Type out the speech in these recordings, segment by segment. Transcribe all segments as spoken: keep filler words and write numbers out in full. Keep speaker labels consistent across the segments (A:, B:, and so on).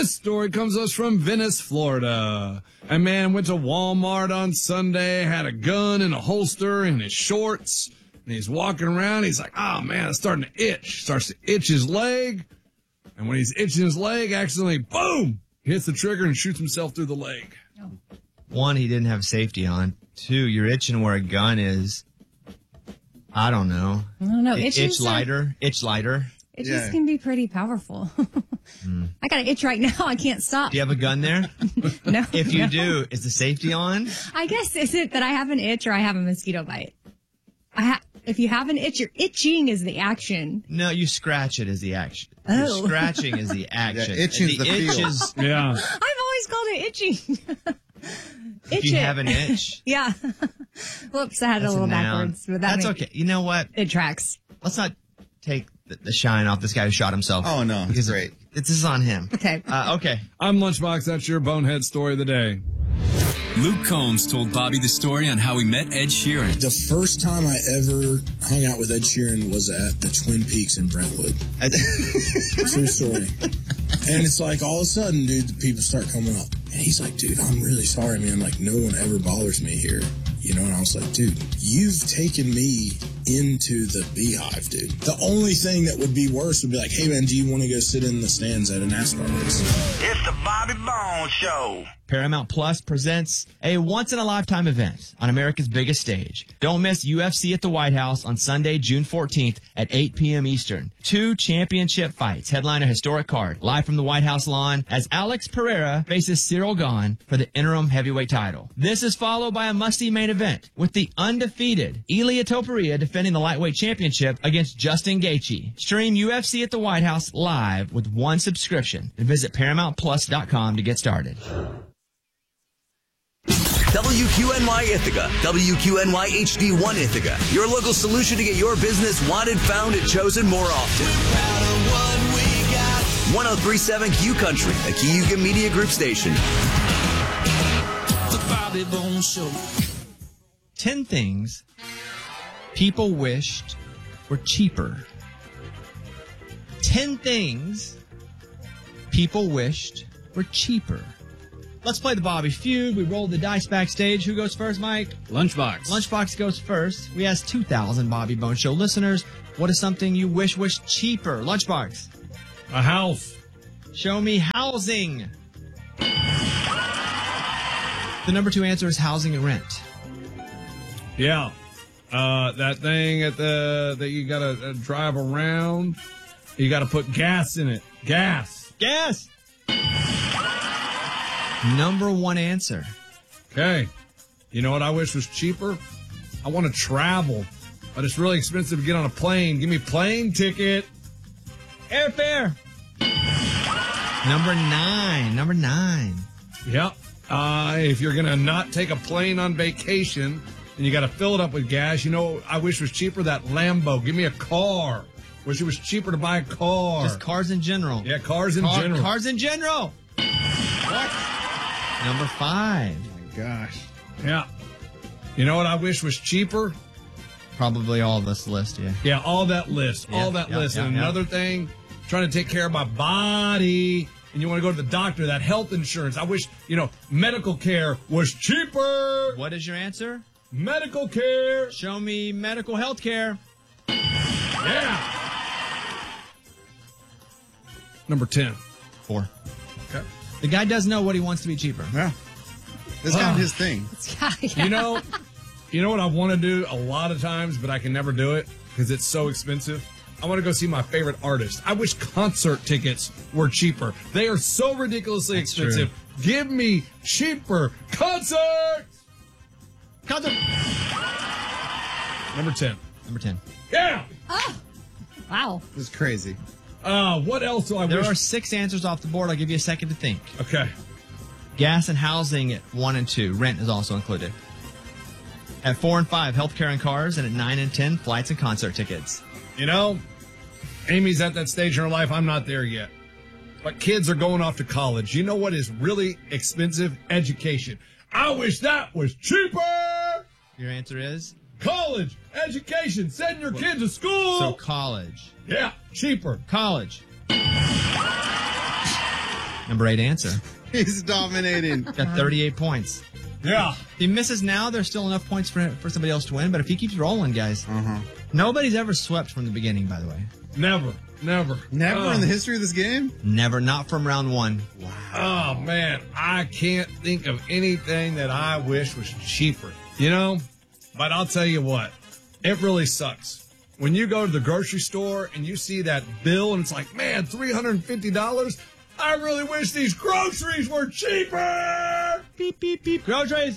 A: This story comes to us from Venice, Florida. A man went to Walmart on Sunday, had a gun in a holster in his shorts, and he's walking around. He's like, oh, man, it's starting to itch. Starts to itch his leg. And when he's itching his leg, accidentally, boom, he hits the trigger and shoots himself through the leg.
B: One, he didn't have safety on. Two, you're itching where a gun is. I don't know.
C: I don't know.
B: I-
C: Itches
B: itch
C: are-
B: lighter. Itch lighter.
C: It
B: Yeah.
C: just can be pretty powerful.
B: Mm.
C: I got an itch right now. I can't stop.
B: Do you have a gun there?
C: No.
B: If you
C: no.
B: do, is the safety on?
C: I guess is it that I have an itch or I have a mosquito bite? I ha- if you have an itch, you're itching is the action.
B: No, you scratch it as the action.
C: Oh.
B: You're scratching is the action.
D: Yeah, itching's
B: the
D: the
B: itch
D: feel.
B: is,
A: Yeah.
C: I've always called it itching.
B: if
C: Itch
B: you
C: it.
B: have an itch.
C: Yeah. Whoops, I had it
B: That's
C: a little
B: noun.
C: backwards. But that
B: That's
C: make-
B: okay. You know what?
C: It tracks.
B: Let's not take the, the shine off this guy who shot himself.
D: Oh, no.
B: Because
D: It's great.
B: This is on him.
C: Okay.
B: Uh, okay.
A: I'm Lunchbox. That's your bonehead story of the day.
E: Luke Combs told Bobby the story on how he met Ed Sheeran.
F: The first time I ever hung out with Ed Sheeran was at the Twin Peaks in Brentwood. True story. And it's like all of a sudden, dude, the people start coming up. And he's like, dude, I'm really sorry, man. Like, no one ever bothers me here. You know, and I was like, dude, you've taken me into the Beehive, dude. The only thing that would be worse would be like, hey, man, do you want to go sit in the stands at a NASCAR race?
G: It's the Bobby Bones Show.
B: Paramount Plus presents a once-in-a-lifetime event on America's biggest stage. Don't miss U F C at the White House on Sunday, June fourteenth at eight p.m. Eastern. Two championship fights headline a historic card live from the White House lawn as Alex Pereira faces Cyril Gahn for the interim heavyweight title. This is followed by a musty main event with the undefeated Ilia Topuria defending the lightweight championship against Justin Gaethje. Stream U F C at the White House live with one subscription and visit paramount plus dot com to get started.
H: W Q N Y Ithaca, W Q N Y H D one Ithaca, your local solution to get your business wanted, found, and chosen more often. one oh three point seven Q Country, a Cayuga Media Group station.
E: The Bobby Bones Show.
B: Ten things people wished were cheaper. Ten things people wished were cheaper. Let's play the Bobby Feud. We rolled the dice backstage. Who goes first, Mike?
A: Lunchbox.
B: Lunchbox goes first. We asked two thousand Bobby Bones Show listeners, what is something you wish was cheaper? Lunchbox.
A: A house.
B: Show me housing. The number two answer is housing and rent.
A: Yeah. Uh, that thing at the that you gotta uh, drive around. You gotta put gas in it. Gas.
B: Gas. Number one answer.
A: Okay. You know what I wish was cheaper? I want to travel, but it's really expensive to get on a plane. Give me a plane ticket.
B: Airfare. Number nine. Number nine.
A: Yep. Uh, if you're going to not take a plane on vacation and you got to fill it up with gas, you know, I wish was cheaper, that Lambo. Give me a car. Wish it was cheaper to buy a car.
B: Just cars in general.
A: Yeah, cars in
B: Car-
A: general.
B: Cars in general. What? Number five.
D: Oh my gosh.
A: Yeah. You know what I wish was cheaper?
B: Probably all of this list, yeah.
A: Yeah, all that list.
B: Yeah,
A: all that
B: yeah,
A: list.
B: yeah,
A: and
B: yeah.
A: another thing, trying to take care of my body. And you want to go to the doctor, that health insurance. I wish, you know, medical care was cheaper.
B: What is your answer?
A: Medical care.
B: Show me medical health care.
A: Yeah. Number ten.
B: Four.
A: Okay.
B: The guy does know what he wants to be cheaper.
D: Yeah. That's kind of his thing.
A: You know, you know what I want to do a lot of times, but I can never do it because it's so expensive? I want to go see my favorite artist. I wish concert tickets were cheaper. They are so ridiculously
B: That's
A: expensive. Give me cheaper concerts.
B: Concert.
A: Number ten.
B: Number ten.
A: Yeah.
C: Oh, wow.
D: It's crazy.
A: Uh, what else do I
B: There
A: wish?
B: are six answers off the board. I'll give you a second to think.
A: Okay.
B: Gas and housing at one and two. Rent is also included. At four and five, healthcare and cars. And at nine and ten, flights and concert tickets.
A: You know, Amy's at that stage in her life. I'm not there yet. But kids are going off to college. You know what is really expensive? Education. I wish that was cheaper.
B: Your answer is?
A: College. Education. Send your kid to school.
B: So college.
A: Yeah, cheaper.
B: College. Number eight answer.
D: He's dominating.
B: Got thirty-eight points.
A: Yeah.
B: If he misses now, there's still enough points for for somebody else to win. But if he keeps rolling, guys,
D: Uh-huh.
B: nobody's ever swept from the beginning, by the way.
A: Never. Never.
D: Never
A: Oh.
D: in the history of this game?
B: Never, not from round one.
A: Oh, man. I can't think of anything that I wish was cheaper, you know? But I'll tell you what, it really sucks. When you go to the grocery store and you see that bill and it's like, man, three hundred fifty dollars, I really wish these groceries were cheaper.
B: Beep, beep, beep. Groceries.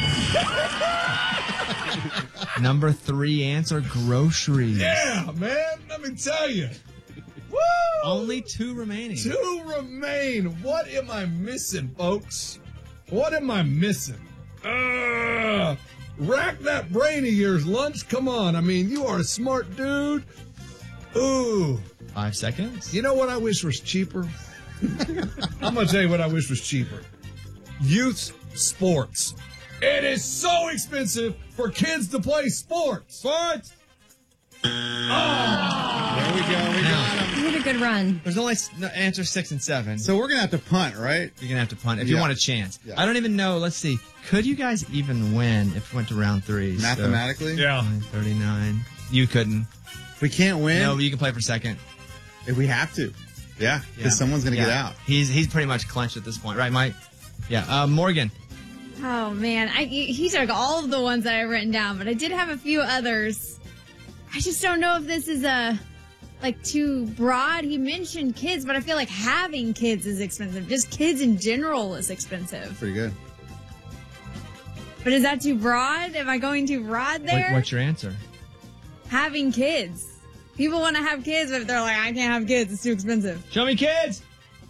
B: Number three answer, groceries.
A: Yeah, man. Let me tell you. Woo!
B: Only two remaining.
A: Two remain. What am I missing, folks? What am I missing? Uh, rack that brain of yours, Lunch. Come on. I mean, you are a smart dude. Ooh.
B: Five seconds.
A: You know what I wish was cheaper? I'm going to tell you what I wish was cheaper. Youth sports. It is so expensive for kids to play sports. Sports.
D: There we go. We
B: Now.
D: got him.
C: You had a good run.
B: There's only s- no, answer six and seven.
D: So we're going to have to punt, right?
B: You're going to have to punt if you
D: Yeah.
B: want a chance.
D: Yeah.
B: I don't even know. Let's see. Could you guys even win if we went to round three? So,
D: Mathematically?
A: Yeah.
B: nine, thirty-nine. You couldn't.
D: We can't win
B: No, but you can play for second.
D: if we have to. Yeah, because
B: Yeah.
D: someone's going to
B: Yeah.
D: get out.
B: He's he's pretty much clenched at this point, right, Mike? Yeah. Uh, Morgan.
I: Oh man, I, he took all of the ones that I written down, but I did have a few others. I just don't know if this is a like too broad. He mentioned kids, but I feel like having kids is expensive. Just kids in general is expensive.
D: Pretty good.
I: But is that too broad? Am I going too broad there?
B: What, what's your answer?
I: Having kids. People want to have kids, but they're like, I can't have kids. It's too expensive.
B: Show me kids.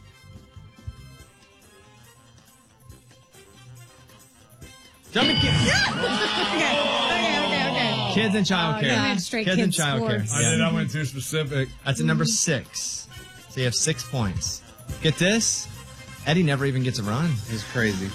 B: Show me kids.
I: Okay, okay, okay, okay.
B: Kids and childcare.
I: Oh, yeah. Straight
B: kids and
I: kids
B: childcare.
I: sports.
A: I did. I went too specific.
B: That's at number six. So you have six points. Get this? Eddie never even gets a run.
D: It's crazy.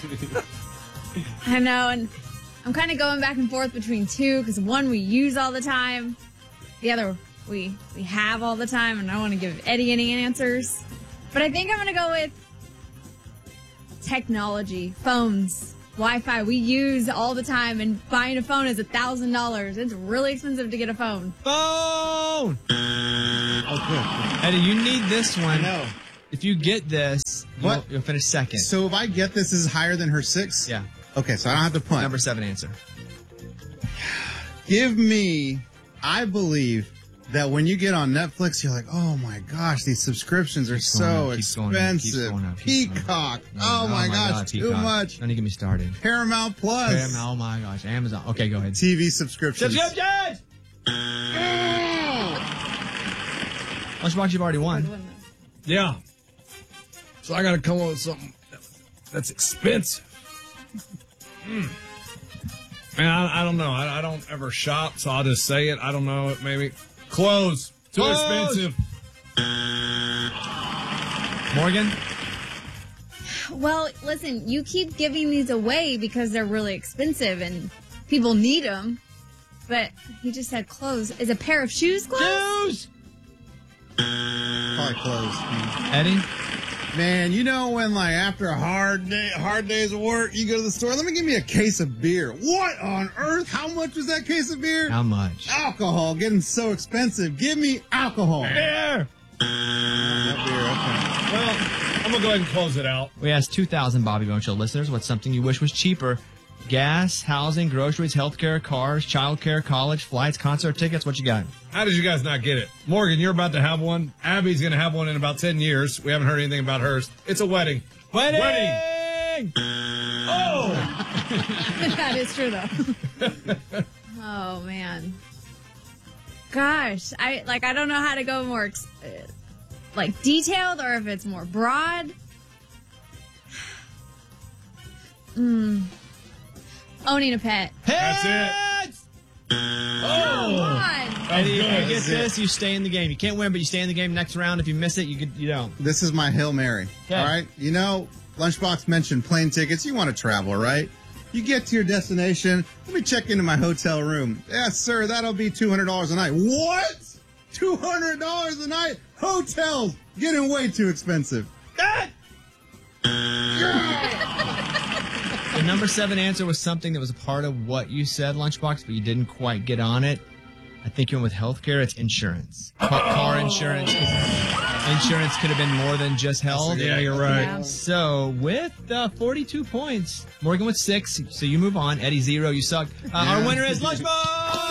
I: I know, and I'm kind of going back and forth between two because one we use all the time, the other we we have all the time, and I want to give Eddie any answers. But I think I'm going to go with technology, phones, Wi-Fi. We use all the time, and buying a phone is a thousand dollars. It's really expensive to get a phone.
B: Phone!
D: Oh, good.
B: Eddie, you need this one.
D: No.
B: If you get this, you'll,
D: What?
B: you'll finish second.
D: So if I get this, this is higher than her six?
B: Yeah.
D: Okay, so I don't have to punt.
B: Number seven answer.
D: Give me, I believe that when you get on Netflix, you're like, oh my gosh, these subscriptions are
B: going
D: so
B: up, keeps going up, keeps
D: expensive.
B: going up, keeps going
D: Peacock. Oh, my gosh,
B: God,
D: too
B: Peacock.
D: much.
B: Don't even get me started.
D: Paramount Plus.
B: Paramount, oh my gosh. Amazon. Okay, go ahead.
D: T V subscriptions.
B: Subscriptions! Lunchbox, you've already won.
A: Yeah. So I got to come up with something that's expensive. Mm. Man, I, I don't know. I, I don't ever shop, so I'll just say it. I don't know. Maybe clothes. Too
B: Clothes.
A: expensive.
B: Morgan?
I: Well, listen, you keep giving these away because they're really expensive and people need them. But he just said clothes. Is a pair of shoes clothes?
B: Shoes!
D: Probably closed.
B: Eddie?
D: Man, you know when like after a hard day, hard days of work, you go to the store. Let me give me a case of beer. What on earth? How much was that case of beer?
B: How much?
D: Alcohol getting so expensive. Give me alcohol.
B: Beer!
D: Not beer, okay.
A: Well, I'm going to go ahead and close it out.
B: We asked two thousand Bobby Bone Show listeners what's something you wish was cheaper. Gas, housing, groceries, healthcare, cars, childcare, college, flights, concert tickets. What you got?
A: How did you guys not get it? Morgan, you're about to have one. Abby's going to have one in about ten years. We haven't heard anything about hers. It's a wedding.
B: Wedding!
A: Wedding! Oh!
I: That is true, though. Oh, man. Gosh, I like. I don't know how to go more ex- uh, like detailed or if it's more broad. Mm. Owning a pet.
A: That's it.
I: Come
A: Oh!
I: on.
B: Eddie, if you
A: good.
B: get
D: That's it.
B: this, you stay in the game. You can't win, but you stay in the game next round. If you miss it, you could, you don't.
D: This is my Hail Mary.
B: Okay.
D: All right. You know, Lunchbox mentioned plane tickets. You want to travel, right? You get to your destination. Let me check into my hotel room. Yes, sir. That'll be two hundred dollars a night. What? two hundred dollars a night? Hotels getting way too expensive.
B: Ah! The number seven answer was something that was a part of what you said, Lunchbox, but you didn't quite get on it. I think you went with healthcare. It's insurance. Car, car insurance. Insurance could have been more than just health.
A: Yeah, you're right.
C: Yeah.
B: So with uh, forty-two points, Morgan with six. So you move on. Eddie zero. You suck. Uh, Our winner is Lunchbox.